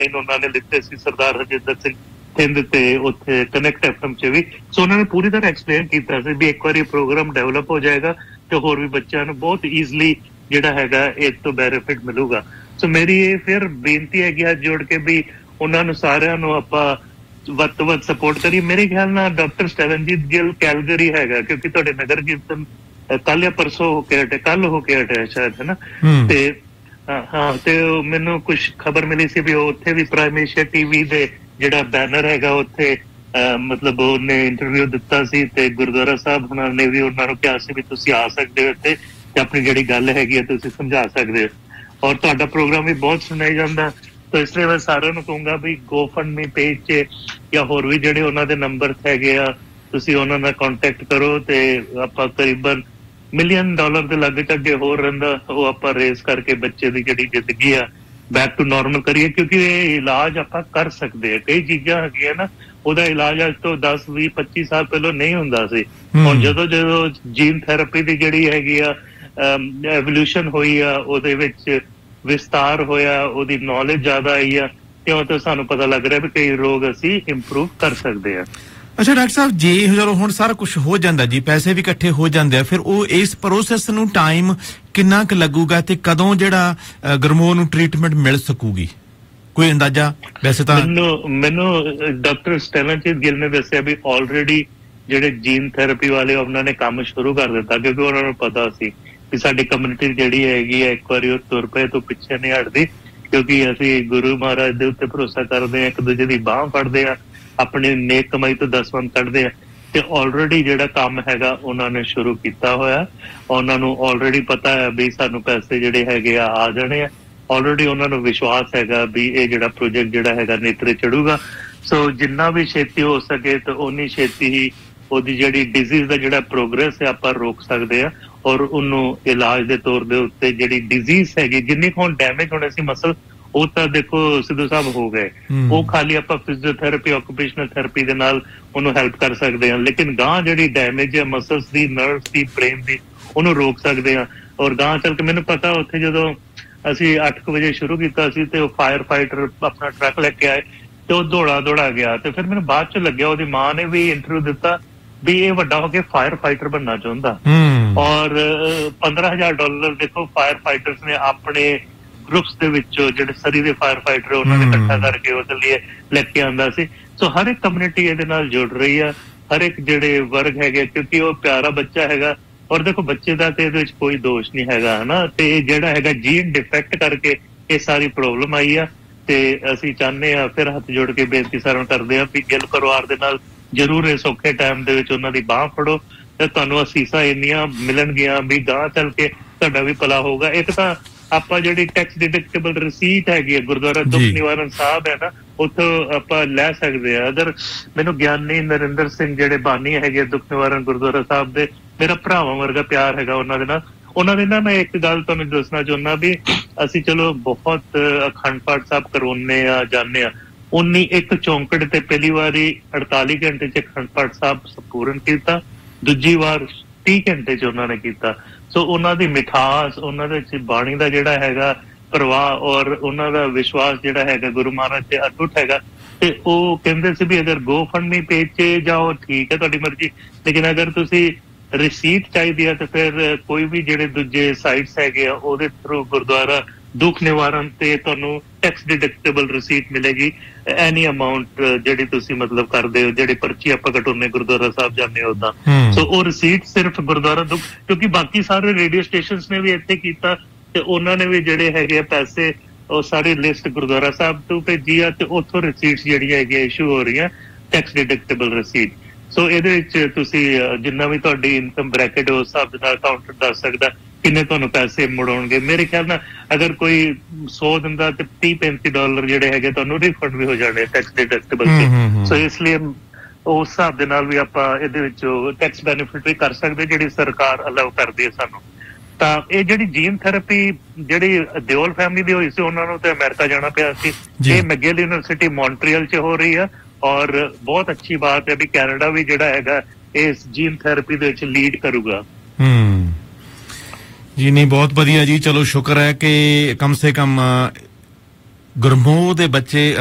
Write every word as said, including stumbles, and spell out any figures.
Campaign ਉਹਨਾਂ ਨੇ ਲਿੱਤੇ ਸੀ ਸਰਦਾਰ ਹਰਜਿੰਦਰ ਸਿੰਘ ਥਿੰਦ ਤੇ ਉੱਥੇ ਕਨੈਕਟ ਐਫਐਮ 'ਚ ਵੀ। ਸੋ ਉਹਨਾਂ ਨੇ ਪੂਰੀ ਤਰ੍ਹਾਂ ਐਕਸਪਲੇਨ ਕੀਤਾ ਸੀ ਵੀ ਇੱਕ ਵਾਰੀ ਪ੍ਰੋਗਰਾਮ ਡਿਵੈਲਪ ਹੋ ਜਾਏਗਾ ਤੇ ਹੋਰ ਵੀ ਬੱਚਿਆਂ ਨੂੰ ਬਹੁਤ ਈਜ਼ਲੀ ਜਿਹੜਾ ਹੈਗਾ ਇਸ ਤੋਂ ਬੈਨੀਫਿਟ ਮਿਲੂਗਾ। ਸੋ ਮੇਰੀ ਇਹ ਫਿਰ ਬੇਨਤੀ ਹੈਗੀ ਹੱਥ ਜੋੜ ਕੇ ਵੀ ਉਹਨਾਂ ਨੂੰ ਸਾਰਿਆਂ ਨੂੰ ਆਪਾਂ ਵੱਧ ਤੋਂ ਵੱਧ ਸਪੋਰਟ ਕਰੀਏ। ਮੇਰੇ ਖਿਆਲ ਨਾਲ ਡਾਕਟਰ ਸਟੈਵਨਜੀਤ ਗਿੱਲ ਕੈਲਗਰੀ ਹੈਗਾ, ਕਿਉਂਕਿ ਤੁਹਾਡੇ ਨਗਰ ਕੀਰਤਨ ਕੱਲ ਜਾਂ ਪਰਸੋਂ ਹੋ ਕੇ ਹਟੇ, ਕੱਲ ਹੋ ਕੇ ਹਟਿਆ ਸ਼ਾਇਦ, ਹੈ ਨਾ। ਤੇ ਹਾਂ, ਤੇ ਮੈਨੂੰ ਕੁਛ ਖਬਰ ਮਿਲੀ ਸੀ ਵੀ ਉੱਥੇ ਵੀ ਪ੍ਰਾਈਮ ਏਸ਼ੀਆ ਟੀਵੀ ਦੇ ਜਿਹੜਾ ਬੈਨਰ ਹੈਗਾ ਉੱਥੇ ਮਤਲਬ ਉਹਨੇ ਇੰਟਰਵਿਊ ਦਿੱਤਾ ਸੀ ਤੇ ਗੁਰਦੁਆਰਾ ਸਾਹਿਬ ਉਹਨਾਂ ਨੇ ਵੀ ਉਹਨਾਂ ਨੂੰ ਕਿਹਾ ਸੀ ਵੀ ਤੁਸੀਂ ਆ ਸਕਦੇ ਹੋ ਇੱਥੇ ਤੇ ਆਪਣੀ ਜਿਹੜੀ ਗੱਲ ਹੈਗੀ ਹੈ ਤੁਸੀਂ ਸਮਝਾ ਸਕਦੇ ਹੋ। ਔਰ ਤੁਹਾਡਾ ਪ੍ਰੋਗਰਾਮ ਵੀ ਬਹੁਤ ਸੁਣਿਆ ਜਾਂਦਾ, ਤਾਂ ਇਸ ਲਈ ਮੈਂ ਸਾਰਿਆਂ ਨੂੰ ਕਹੂੰਗਾ ਵੀ ਗੋਫੰਡਮੀ ਪੇਜ 'ਚ ਜਾਂ ਹੋਰ ਵੀ ਜਿਹੜੇ ਉਹਨਾਂ ਦੇ ਨੰਬਰ ਹੈਗੇ ਆ ਤੁਸੀਂ ਉਹਨਾਂ ਨਾਲ ਕੰਟੈਕਟ ਕਰੋ ਤੇ ਆਪਾਂ ਕਰੀਬਨ ਮਿਲੀਅਨ ਡਾਲਰ ਦੇ ਲਾਗੇ ਅੱਗੇ ਹੋਰ ਰਹਿੰਦਾ ਉਹ ਆਪਾਂ ਰੇਜ਼ ਕਰਕੇ ਬੱਚੇ ਦੀ ਜਿਹੜੀ ਜ਼ਿੰਦਗੀ ਆ ਬੈਕ ਟੂ ਨਾਰਮਲ ਕਰੀਏ, ਕਿਉਂਕਿ ਇਹ ਇਲਾਜ ਆਪਾਂ ਕਰ ਸਕਦੇ ਆ। ਕਈ ਚੀਜ਼ਾਂ ਹੈਗੀਆਂ ਨਾ ਉਹਦਾ ਇਲਾਜ ਅੱਜ ਤੋਂ ਦਸ ਵੀਹ ਪੱਚੀ ਸਾਲ ਪਹਿਲਾਂ ਨਹੀਂ ਹੁੰਦਾ ਸੀ। ਹੁਣ ਜਦੋਂ ਜਦੋਂ ਜੀਨ ਥੈਰੇਪੀ ਦੀ ਜਿਹੜੀ ਹੈਗੀ ਆ ਐਵੋਲਿਊਸ਼ਨ ਹੋਈ ਆ, ਉਹਦੇ ਵਿੱਚ ਵਿਸਤਾਰ ਹੋਇਆ, ਉਹਦੀ ਨੌਲੇਜ ਜ਼ਿਆਦਾ ਆਈ ਆ, ਕਿਉਂ ਤਾਂ ਸਾਨੂੰ ਪਤਾ ਲੱਗ ਰਿਹਾ ਵੀ ਕਈ ਰੋਗ ਅਸੀਂ ਇੰਪਰੂਵ ਕਰ ਸਕਦੇ ਆ। ਅੱਛਾ ਡਾਕਟਰ ਸਾਹਿਬ, ਜੇ ਚਲੋ ਹੁਣ ਸਾਰਾ ਕੁਝ ਹੋ ਜਾਂਦਾ ਜੀ, ਪੈਸੇ ਵੀ ਇਕੱਠੇ ਹੋ ਜਾਂਦੇ ਆ, ਫਿਰ ਉਹ ਇਸ ਪ੍ਰੋਸੈਸ ਨੂੰ ਟਾਈਮ ਕਿੰਨਾ ਕੁ ਲੱਗੂਗਾ ਤੇ ਕਦੋਂ ਜਿਹੜਾ ਗਰਮੋਹ ਨੂੰ ਟ੍ਰੀਟਮੈਂਟ ਮਿਲ ਸਕੂਗੀ, ਕੋਈ ਅੰਦਾਜ਼ਾ? ਵੈਸੇ ਤਾਂ ਮੈਨੂੰ ਮੈਨੂੰ ਡਾਕਟਰ ਸਟੈਵਨਜੀਤ ਗਿੱਲ ਨੇ ਦੱਸਿਆ ਵੀ ਆਲਰੇਡੀ ਜਿਹੜੇ ਜੀਨ ਥੈਰੇਪੀ ਵਾਲੇ ਉਹਨਾਂ ਨੇ ਕੰਮ ਸ਼ੁਰੂ ਕਰ ਦਿੱਤਾ, ਕਿਉਂਕਿ ਉਹਨਾਂ ਨੂੰ ਪਤਾ ਸੀ ਕਿ ਸਾਡੀ ਕਮਿਊਨਿਟੀ ਜਿਹੜੀ ਹੈਗੀ ਹੈ ਇੱਕ ਵਾਰੀ ਉਹ ਤੁਰ ਪਏ ਤੋਂ ਪਿੱਛੇ ਨਹੀਂ ਹਟਦੀ, ਕਿਉਂਕਿ ਅਸੀਂ ਗੁਰੂ ਮਹਾਰਾਜ ਦੇ ਉੱਤੇ ਭਰੋਸਾ ਕਰਦੇ ਹਾਂ, ਇੱਕ ਦੂਜੇ ਦੀ ਬਾਂਹ ਫੜਦੇ ਆ, ਆਪਣੀ ਨੇਕ ਕਮਾਈ ਤੋਂ ਦਸਵੰਧ ਕੱਢਦੇ ਆ। ਤੇ ਆਲਰੇਡੀ ਜਿਹੜਾ ਕੰਮ ਹੈਗਾ ਉਹਨਾਂ ਨੇ ਸ਼ੁਰੂ ਕੀਤਾ ਹੋਇਆ, ਉਹਨਾਂ ਨੂੰ ਆਲਰੇਡੀ ਪਤਾ ਹੈ ਵੀ ਸਾਨੂੰ ਪੈਸੇ ਜਿਹੜੇ ਹੈਗੇ ਆ ਆ ਜਾਣੇ ਆ। ਆਲਰੇਡੀ ਉਹਨਾਂ ਨੂੰ ਵਿਸ਼ਵਾਸ ਹੈਗਾ ਵੀ ਇਹ ਜਿਹੜਾ ਪ੍ਰੋਜੈਕਟ ਜਿਹੜਾ ਹੈਗਾ ਨੇਤਰੇ ਚੜੂਗਾ। ਸੋ ਜਿੰਨਾ ਵੀ ਛੇਤੀ ਹੋ ਸਕੇ ਤਾਂ ਓਨੀ ਛੇਤੀ ਹੀ ਉਹਦੀ ਜਿਹੜੀ ਡਿਜ਼ੀਜ਼ ਦਾ ਜਿਹੜਾ ਪ੍ਰੋਗਰੈਸ ਹੈ ਆਪਾਂ ਰੋਕ ਸਕਦੇ ਆ, ਔਰ ਉਹਨੂੰ ਇਲਾਜ ਦੇ ਤੌਰ ਦੇ ਉੱਤੇ ਜਿਹੜੀ ਡਿਜ਼ੀਜ਼ ਹੈਗੀ ਜਿੰਨੀ ਕੁ ਹੁਣ ਡੈਮੇਜ ਹੋਣੇ ਸੀ ਮਸਲ, ਉਹ ਤਾਂ ਦੇਖੋ ਸਿੱਧੂ ਸਾਹਿਬ ਹੋ ਗਏ, ਉਹ ਖਾਲੀ ਆਪਾਂ ਫਿਜ਼ੀਓਥੈਰੇਪੀ ਆਕੂਪੇਸ਼ਨਲ ਥੈਰੇਪੀ ਦੇ ਨਾਲ ਉਹਨੂੰ ਹੈਲਪ ਕਰ ਸਕਦੇ ਹਾਂ। ਲੇਕਿਨ ਗਾਂ ਜਿਹੜੀ ਡੈਮੇਜ ਹੈ ਮਸਲਸ ਦੀ, ਨਰਵਸ ਦੀ, ਬ੍ਰੇਨ ਦੀ, ਉਹਨੂੰ ਰੋਕ ਸਕਦੇ ਹਾਂ। ਔਰ ਗਾਂ ਚੱਲ ਕੇ ਮੈਨੂੰ ਪਤਾ ਉੱਥੇ ਜਦੋਂ ਅਸੀਂ ਅੱਠ ਕੁ ਵਜੇ ਸ਼ੁਰੂ ਕੀਤਾ ਸੀ ਤੇ ਉਹ ਫਾਇਰ ਫਾਈਟਰ ਆਪਣਾ ਟਰੱਕ ਲੈ ਕੇ ਆਏ ਤੇ ਉਹ ਦੌੜਾ ਦੌੜਾ ਗਿਆ, ਤੇ ਫਿਰ ਮੈਨੂੰ ਬਾਅਦ ਚ ਲੱਗਿਆ ਉਹਦੀ ਮਾਂ ਨੇ ਵੀ ਇੰਟਰਵਿਊ ਦਿੱਤਾ ਵੀ ਇਹ ਵੱਡਾ ਹੋ ਕੇ ਫਾਇਰ ਫਾਈਟਰ ਬਣਨਾ ਚਾਹੁੰਦਾ। ਔਰ ਪੰਦਰਾਂ ਹਜ਼ਾਰ ਡਾਲਰ ਦੇਖੋ ਫਾਇਰ ਫਾਈਟਰਸ ਨੇ ਆਪਣੇ ਗਰੁੱਪਸ ਦੇ ਵਿੱਚੋਂ ਜਿਹੜੇ ਸਰੀ ਦੇ ਫਾਇਰ ਫਾਈਟਰ ਉਹਨਾਂ ਨੇ ਇਕੱਠਾ ਕਰਕੇ ਉਹਦੇ ਲਈ ਲੈ ਕੇ ਆਉਂਦਾ ਸੀ। ਸੋ ਹਰ ਇੱਕ ਕਮਿਊਨਿਟੀ ਇਹਦੇ ਨਾਲ ਜੁੜ ਰਹੀ ਆ, ਹਰ ਇੱਕ ਜਿਹੜੇ ਵਰਗ ਹੈਗੇ, ਕਿਉਂਕਿ ਉਹ ਪਿਆਰਾ ਬੱਚਾ ਹੈਗਾ। ਔਰ ਦੇਖੋ ਬੱਚੇ ਦਾ ਤੇ ਇਹਦੇ ਵਿੱਚ ਕੋਈ ਦੋਸ਼ ਨਹੀਂ ਹੈਗਾ, ਹਨਾ। ਤੇ ਜਿਹੜਾ ਹੈਗਾ ਜੀਨ ਡਿਫੈਕਟ ਕਰਕੇ ਇਹ ਸਾਰੀ ਪ੍ਰੋਬਲਮ ਆਈ ਆ, ਤੇ ਅਸੀਂ ਚਾਹੁੰਦੇ ਆ ਫਿਰ ਹੱਥ ਜੋੜ ਕੇ ਬੇਨਤੀ ਸਾਰਿਆਂ ਨੂੰ ਕਰਦੇ ਆ ਵੀ ਗਿੱਲ ਪਰਿਵਾਰ ਦੇ ਨਾਲ ਜ਼ਰੂਰ ਇਸ ਔਖੇ ਟਾਈਮ ਦੇ ਵਿੱਚ ਉਹਨਾਂ ਦੀ ਬਾਂਹ ਫੜੋ ਤੇ ਤੁਹਾਨੂੰ ਅਸੀਸਾਂ ਇੰਨੀਆਂ ਮਿਲਣਗੀਆਂ ਵੀ ਗਾਂਹ ਚੱਲ ਕੇ ਤੁਹਾਡਾ ਵੀ ਭਲਾ ਹੋਊਗਾ। ਇੱਕ ਤਾਂ ਆਪਾਂ ਜਿਹੜੀ ਟੈਕਸ ਡਿਡਕਟੇਬਲ ਰਸੀਟ ਹੈਗੀ ਹੈ ਗੁਰਦੁਆਰਾ ਦੁੱਖ ਨਿਵਾਰਨ ਸਾਹਿਬ ਹੈ ਨਾ, ਉੱਥੋਂ ਆਪਾਂ ਲੈ ਸਕਦੇ ਆ। ਅਗਰ ਮੈਨੂੰ ਗਿਆਨੀ ਨਰਿੰਦਰ ਸਿੰਘ ਜਿਹੜੇ ਬਾਨੀ ਹੈਗੇ ਦੁੱਖ ਨਿਵਾਰਨ ਗੁਰਦੁਆਰਾ ਸਾਹਿਬ ਦੇ, ਮੇਰਾ ਭਰਾਵਾਂ ਵਰਗਾ ਪਿਆਰ ਹੈਗਾ ਉਹਨਾਂ ਦੇ ਨਾਲ। ਉਹਨਾਂ ਦੇ ਨਾਲ ਮੈਂ ਇੱਕ ਗੱਲ ਤੁਹਾਨੂੰ ਦੱਸਣਾ ਚਾਹੁੰਦਾ ਵੀ ਅਸੀਂ ਚਲੋ ਬਹੁਤ ਅਖੰਡ ਪਾਠ ਸਾਹਿਬ ਕਰਵਾਉਂਦੇ ਆ, ਜਾਂਦੇ ਆ, ਉਨੀ ਇੱਕ ਚੌਂਕੜ ਤੇ ਪਹਿਲੀ ਵਾਰੀ ਅੜਤਾਲੀ ਘੰਟੇ ਚ ਅਖੰਡ ਪਾਠ ਸਾਹਿਬ ਸੰਪੂਰਨ ਕੀਤਾ, ਦੂਜੀ ਵਾਰ ਤੀਹ ਘੰਟੇ ਚ ਉਹਨਾਂ ਨੇ ਕੀਤਾ। ਸੋ ਉਹਨਾਂ ਦੀ ਮਿਠਾਸ, ਉਹਨਾਂ ਦੇ ਬਾਣੀ ਦਾ ਜਿਹੜਾ ਹੈਗਾ ਪ੍ਰਵਾਹ ਔਰ ਉਹਨਾਂ ਦਾ ਵਿਸ਼ਵਾਸ ਜਿਹੜਾ ਹੈਗਾ ਗੁਰੂ ਮਹਾਰਾਜ ਤੇ ਅਟੁੱਟ ਹੈਗਾ। ਤੇ ਉਹ ਕਹਿੰਦੇ ਸੀ ਵੀ ਅਗਰ ਗੋਫੰਡਮੀ ਪੇਜ 'ਚ ਜਾਓ ਠੀਕ ਹੈ ਤੁਹਾਡੀ ਮਰਜ਼ੀ, ਲੇਕਿਨ ਅਗਰ ਤੁਸੀਂ ਰਸੀਦ ਚਾਹੀਦੀ ਹੈ ਤੇ ਫਿਰ ਕੋਈ ਵੀ ਜਿਹੜੇ ਦੂਜੇ ਸਾਈਟਸ ਹੈਗੇ ਆ ਉਹਦੇ ਥਰੂ ਗੁਰਦੁਆਰਾ ਦੁੱਖ ਨਿਵਾਰਨ ਤੇ ਤੁਹਾਨੂੰ ਟੈਕਸ ਡਿਡਕਟੇਬਲ ਰਸੀਟ ਮਿਲੇਗੀ, ਐਨੀ ਅਮਾਊਂਟ ਜਿਹੜੀ ਤੁਸੀਂ ਮਤਲਬ ਕਰਦੇ ਹੋ, ਜਿਹੜੀ ਪਰਚੀ ਆਪਾਂ ਕਟਾਉਂਦੇ ਗੁਰਦੁਆਰਾ ਸਾਹਿਬ ਜਾਂਦੇ ਹੋ ਉਦਾਂ। ਸੋ ਉਹ ਰਸੀਟ ਸਿਰਫ ਗੁਰਦੁਆਰਾ ਦੁੱਖ, ਕਿਉਂਕਿ ਬਾਕੀ ਸਾਰੇ ਰੇਡੀਓ ਸਟੇਸ਼ਨਸ ਨੇ ਵੀ ਇੱਥੇ ਕੀਤਾ ਤੇ ਉਹਨਾਂ ਨੇ ਵੀ ਜਿਹੜੇ ਹੈਗੇ ਆ ਪੈਸੇ ਉਹ ਸਾਰੀ ਲਿਸਟ ਗੁਰਦੁਆਰਾ ਸਾਹਿਬ ਤੋਂ ਭੇਜੀ ਆ ਤੇ ਉੱਥੋਂ ਰਸੀਟਸ ਜਿਹੜੀਆਂ ਹੈਗੀਆਂ ਇਸ਼ੂ ਹੋ ਰਹੀਆਂ ਟੈਕਸ ਡਿਡਕਟੇਬਲ ਰਸੀਟ। ਸੋ ਇਹਦੇ ਵਿੱਚ ਤੁਸੀਂ ਜਿੰਨਾ ਵੀ ਤੁਹਾਡੀ ਇਨਕਮ ਬ੍ਰੈਕਟ ਉਸ ਹਿਸਾਬ ਦੇ ਨਾਲ ਅਕਾਊਂਟੈਂਟ ਦੱਸ ਸਕਦਾ ਕਿੰਨੇ ਤੁਹਾਨੂੰ ਪੈਸੇ ਮੁੜਾਉਣਗੇ। ਮੇਰੇ ਖਿਆਲ ਨਾਲ ਅਗਰ ਕੋਈ ਸੌ ਦਿੰਦਾ ਤੇ ਤੀਹ ਪੈਂਤੀ ਡਾਲਰ ਜਿਹੜੇ ਹੈਗੇ ਤੁਹਾਨੂੰ ਰਿਫੰਡ ਵੀ ਹੋ ਜਾਣੇ ਟੈਕਸ ਡਿਡਕਟੇਬਲ ਤੇ। ਸੋ ਇਸ ਲਈ ਉਸ ਹਿਸਾਬ ਦੇ ਨਾਲ ਵੀ ਆਪਾਂ ਇਹਦੇ ਵਿੱਚ ਟੈਕਸ ਬੈਨੀਫਿਟ ਵੀ ਕਰ ਸਕਦੇ ਜਿਹੜੀ ਸਰਕਾਰ ਅਲਾਉ ਕਰਦੀ ਹੈ ਸਾਨੂੰ। ਤਾਂ ਇਹ ਜਿਹੜੀ ਜੀਨ ਥੈਰੇਪੀ ਜਿਹੜੀ ਦਿਓਲ ਫੈਮਿਲੀ ਦੀ ਹੋਈ ਸੀ ਉਹਨਾਂ ਨੂੰ ਤੇ ਅਮਰੀਕਾ ਜਾਣਾ ਪਿਆ ਸੀ, ਇਹ ਮੈਗਿਲ ਯੂਨੀਵਰਸਿਟੀ ਮੌਂਟਰੀਅਲ 'ਚ ਹੋ ਰਹੀ ਆ। ਔਰ ਬਹੁਤ ਅੱਛੀ ਬਾਤ ਹੈ ਵੀ ਕੈਨੇਡਾ ਵੀ ਜਿਹੜਾ ਹੈਗਾ ਇਸ ਜੀਨ ਥੈਰੇਪੀ ਦੇ ਵਿੱਚ ਲੀਡ ਕਰੂਗਾ। ਹੂੰ ਜੀ, ਨਹੀਂ ਬਹੁਤ ਵਧੀਆ ਜੀ। ਚਲੋ ਸ਼ੁਕਰ ਹੈ ਕਿ ਕਮ ਸੇ ਕਮ ਗੁਰਮੋਹ ਦੇ ਬੱਚੇ